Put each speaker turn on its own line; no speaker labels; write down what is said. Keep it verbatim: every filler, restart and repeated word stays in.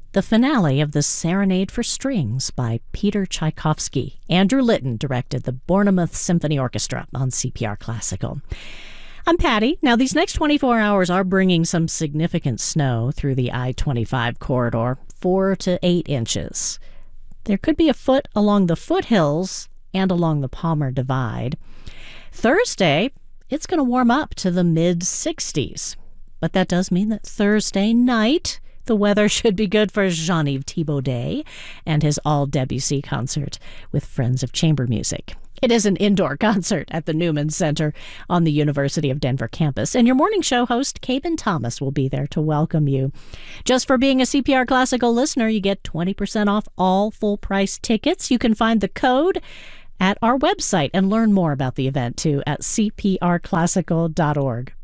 the finale of the Serenade for Strings by Peter Tchaikovsky. Andrew Litton directed the Bournemouth Symphony Orchestra on C P R Classical. I'm Patty. Now, these next twenty-four hours are bringing some significant snow through the I twenty-five corridor, four to eight inches. There could be a foot along the foothills and along the Palmer Divide. Thursday, it's going to warm up to the mid sixties. But that does mean that Thursday night, the weather should be good for Jean-Yves Thibaudet and his All Debussy concert with Friends of Chamber Music. It is an indoor concert at the Newman Center on the University of Denver campus, and your morning show host, Caben Thomas, will be there to welcome you. Just for being a C P R Classical listener, you get twenty percent off all full-price tickets. You can find the code at our website and learn more about the event, too, at c p r classical dot org.